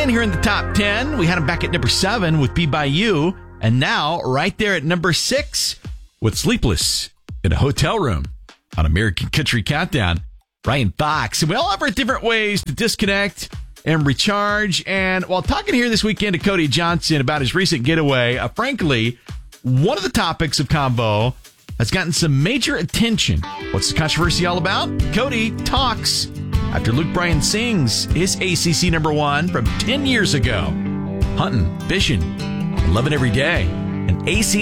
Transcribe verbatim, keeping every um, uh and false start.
again here in the top ten. We had him back at number seven with Be By You. And now, right there at number six with Sleepless in a Hotel Room on American Country Countdown, Ryan Fox. And we all have our different ways to disconnect and recharge. And while talking here this weekend to Cody Johnson about his recent getaway, uh, frankly, one of the topics of Convo has gotten some major attention. What's the controversy all about? Cody talks after Luke Bryan sings his A C C number one from ten years ago. Hunting, fishing, and loving every day. An A C C